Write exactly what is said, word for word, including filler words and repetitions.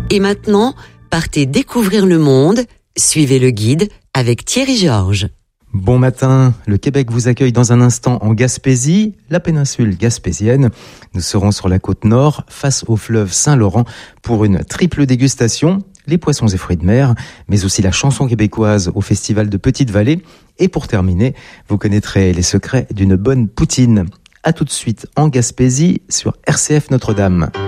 Et maintenant, partez découvrir le monde. Suivez le guide avec Thierry Georges. Bon matin, le Québec vous accueille dans un instant en Gaspésie, la péninsule gaspésienne. Nous serons sur la côte nord, face au fleuve Saint-Laurent, pour une triple dégustation, les poissons et fruits de mer, mais aussi la chanson québécoise au festival de Petite-Vallée. Et pour terminer, vous connaîtrez les secrets d'une bonne poutine. À tout de suite en Gaspésie sur R C F Notre-Dame.